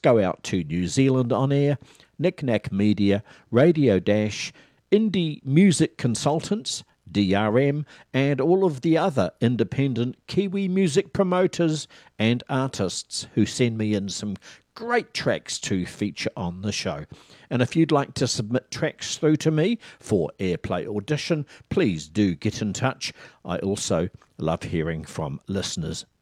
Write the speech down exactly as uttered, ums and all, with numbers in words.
go out to New Zealand On Air, Knick Knack Media, Radio Dash, Indie Music Consultants, D R M, and all of the other independent Kiwi music promoters and artists who send me in some great tracks to feature on the show. And if you'd like to submit tracks through to me for Airplay Audition, please do get in touch. I also love hearing from listeners